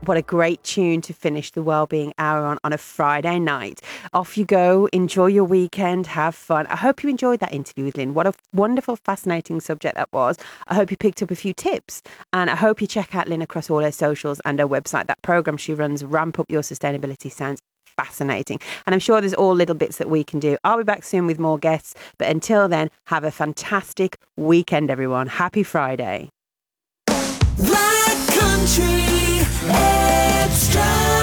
What a great tune to finish the Wellbeing Hour on a Friday night. Off you go. Enjoy your weekend. Have fun. I hope you enjoyed that interview with Lynn. What a wonderful, fascinating subject that was. I hope you picked up a few tips. And I hope you check out Lynn across all her socials and her website. That program she runs, Ramp Up Your Sustainability, sounds fascinating. And I'm sure there's all little bits that we can do. I'll be back soon with more guests. But until then, have a fantastic weekend, everyone. Happy Friday. Black Country Extra.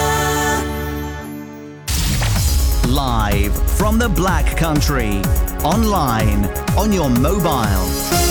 Live from the Black Country, online, on your mobile.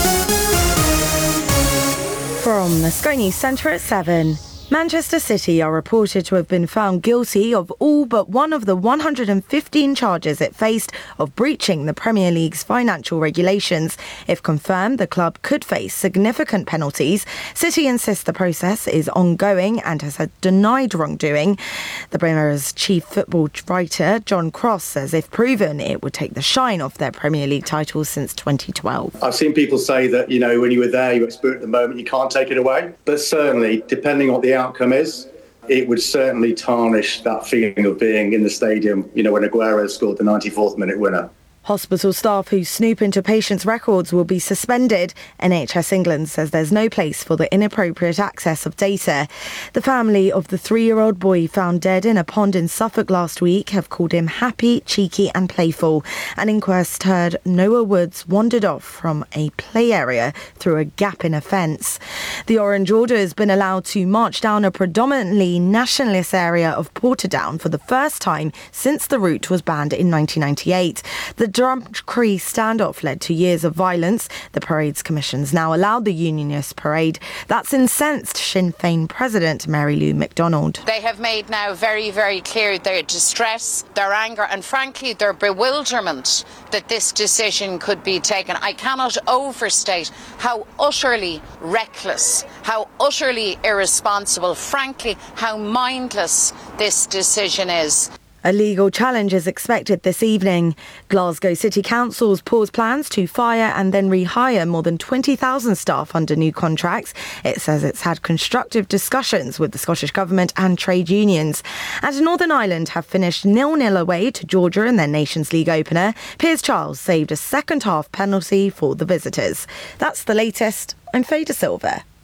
From the Sky News Centre at 7. Manchester City are reported to have been found guilty of all but one of the 115 charges it faced of breaching the Premier League's financial regulations. If confirmed, the club could face significant penalties. City insists the process is ongoing and has denied wrongdoing. The Mirror's chief football writer, John Cross, says if proven, it would take the shine off their Premier League titles since 2012. I've seen people say that, when you were there, you experienced the moment, you can't take it away. But certainly, depending on what the outcome is, it would certainly tarnish that feeling of being in the stadium, when Aguero scored the 94th minute winner. Hospital staff who snoop into patients' records will be suspended. NHS England says there's no place for the inappropriate access of data. The family of the 3-year-old boy found dead in a pond in Suffolk last week have called him happy, cheeky and playful. An inquest heard Noah Woods wandered off from a play area through a gap in a fence. The Orange Order has been allowed to march down a predominantly nationalist area of Portadown for the first time since the route was banned in 1998. The Drumcree standoff led to years of violence. The parade's commission's now allowed the unionist parade. That's incensed Sinn Féin President Mary Lou McDonald. They have made now very, very clear their distress, their anger and frankly their bewilderment that this decision could be taken. I cannot overstate how utterly reckless, how utterly irresponsible, frankly how mindless this decision is. A legal challenge is expected this evening. Glasgow City Council's paused plans to fire and then rehire more than 20,000 staff under new contracts. It says it's had constructive discussions with the Scottish Government and trade unions. And Northern Ireland have finished 0-0 away to Georgia in their Nations League opener. Piers Charles saved a second-half penalty for the visitors. That's the latest. I'm Faye De Silva.